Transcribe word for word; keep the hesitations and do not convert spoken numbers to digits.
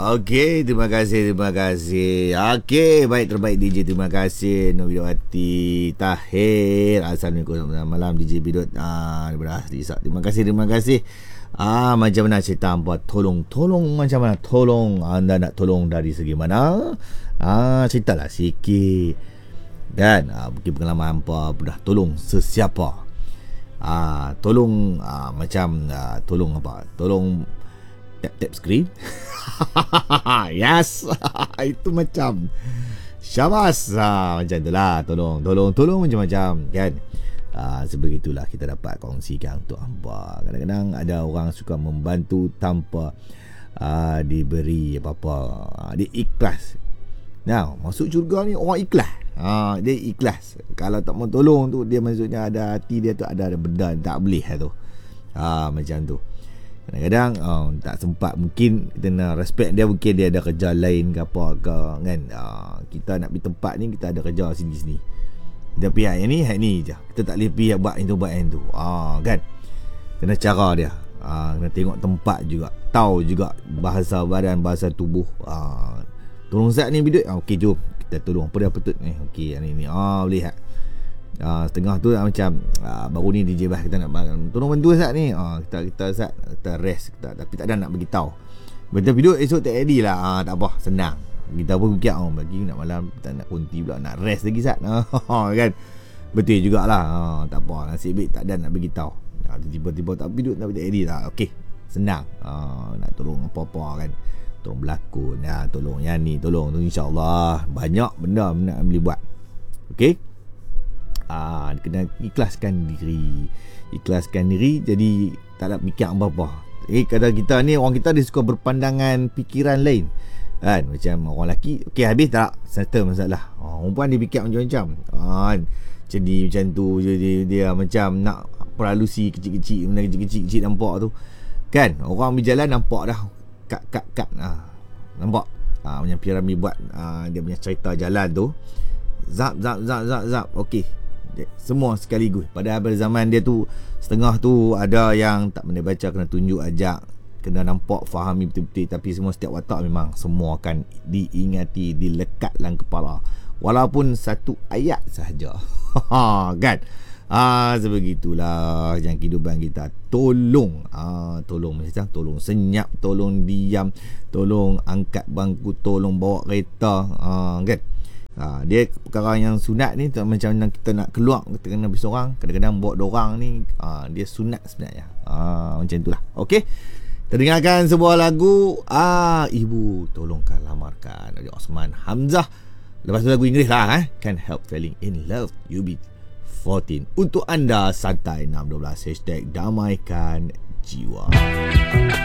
Okey, terima kasih, terima kasih. Okey, baik, terbaik D J, terima kasih Nurwati Tahir. Assalamualaikum, selamat malam D J Bidut. Ah, daripada Isak. Terima kasih, terima kasih. Ah, macam mana cerita hampa? Tolong, tolong macam mana? Tolong, anda nak tolong dari segi mana? Ah, ceritalah sikit. Kan? Ah, mungkin pengalaman hampa dah tolong sesiapa. Ah, tolong ah, macam ah, tolong apa? Tolong tap-tap skrin. Yes. Itu macam syabas. Ah, macam itulah. Tolong, tolong, tolong macam-macam kan. Ah, sebegitulah kita dapat kongsikan untuk hampa. Kadang-kadang ada orang suka membantu tanpa ah, diberi apa-apa. Ah, dia ikhlas. Nah, masuk syurga ni orang ikhlas. Ah, dia ikhlas. Kalau tak mau tolong tu, dia maksudnya ada hati dia tu ada, ada benda tak boleh lah tu. Ah, macam tu. Kadang-kadang oh, tak sempat, mungkin kita nak respect dia, mungkin dia ada kerja lain ke apa ke kan. Ah, kita nak pergi tempat ni, kita ada kerja sini-sini. Kita pihak yang ni, hak ni je. Kita tak boleh pihak buat yang tu, buat yang tu. Ah, kan? Kena cara dia. Ah, kena tengok tempat juga. Tahu juga bahasa badan, bahasa tubuh. Ah, tolong Zat ni bidut. Ah, okey, jom. Kita tolong. Apa dia patut ni? Okey, yang ni ni. Ah, boleh tak? Ah, setengah tu ah, macam ah, baru ni D J Bas kita nak tolong bantu Zat ni. Ah, kita kita Zat kita rest kita, tapi tak ada nak bagi tahu. Betul bidut esok tak ready lah. Ah, tak apa, senang. Kita pun fikir oh, bagi nak malam tak nak konti pula, nak rest lagi Zat. Ah, kan? Betul jugalah. Ah, tak apa, nasib baik tak ada nak bagi tahu. Ah, tiba-tiba tak bidut tapi tak ready lah. Okey, senang. Ah, nak tolong apa-apa kan. Tolong berlakon, ya, tolong yang ni, tolong tu, insya-Allah banyak benda nak boleh buat. Okey? Ah, kena ikhlaskan diri. Ikhlaskan diri, jadi tak nak fikir apa-apa. Eh, kadang kita ni, orang kita dia suka berpandangan fikiran lain. Kan? Macam orang lelaki, okey habis tak? Settle masalah. Ah, perempuan dia fikir macam-macam. Ah, jadi macam tu, jadi dia macam nak peralusi kecil-kecil, benda kecil-kecil nampak tu. Kan? Orang berjalan nampak dah kat-kat-kat. Ah, nampak? Ah, macam piramid buat ah, dia punya cerita jalan tu. Zap, zap, zap, zap, zap. Okey. Semua sekaligus. Padahal pada zaman dia tu, setengah tu ada yang tak pandai baca, kena tunjuk ajak, kena nampak, fahami betul-betul. Tapi semua setiap watak memang semua akan diingati, dilekat dalam kepala, walaupun satu ayat sahaja. Kan? Ah, sebegitulah yang kehidupan kita. Tolong ah, tolong macam tolong senyap, tolong diam, tolong angkat bangku, tolong bawa kereta. Ah, kan? Ha, dia perkara yang sunat ni tak macam kita nak keluar, kita kena pergi seorang, kadang-kadang bawa dua orang ni ha, dia sunat sebenarnya. Ha, macam itulah. Okey, kita dengarkan sebuah lagu ah, Ibu Tolongkan Lamarkan dari Osman Hamzah. Lepas tu lagu Inggeris lah eh? Can't Help Falling In Love U B fourteen. Untuk anda santai enam dua belas hashtag damaikan jiwa.